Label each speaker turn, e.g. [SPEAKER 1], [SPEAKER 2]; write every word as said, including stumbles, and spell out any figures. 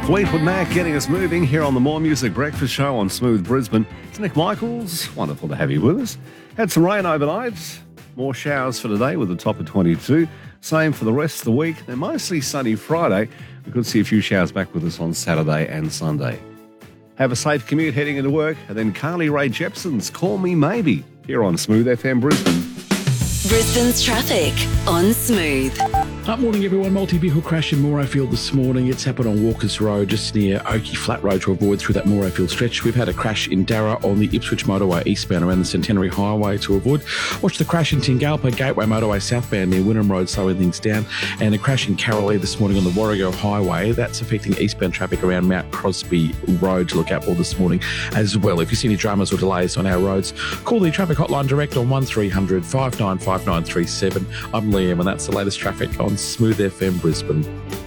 [SPEAKER 1] Fleetwood Mac getting us moving here on the More Music Breakfast Show on Smooth Brisbane. It's Nick Michaels. Wonderful to have you with us. Had some rain overnight. More showers for today with a top of twenty-two. Same for the rest of the week. They're mostly sunny Friday. We could see a few showers back with us on Saturday and Sunday. Have a safe commute heading into work. And then Carly Rae Jepsen's Call Me Maybe here on Smooth F M Brisbane.
[SPEAKER 2] Brisbane's traffic on Smooth.
[SPEAKER 3] Up morning, everyone. Multi-vehicle crash in Morayfield this morning. It's happened on Walkers Road, just near Oakey Flat Road to avoid through that Morayfield stretch. We've had a crash in Darra on the Ipswich Motorway eastbound around the Centenary Highway to avoid. Watch the crash in Tingalpa Gateway Motorway southbound near Wynnum Road, slowing things down. And a crash in Carrollee this morning on the Warrego Highway. That's affecting eastbound traffic around Mount Crosby Road to look out for this morning as well. If you see any dramas or delays on our roads, call the traffic hotline direct on one three hundred five nine five nine three seven. I'm Liam, and that's the latest traffic on Smooth F M Brisbane.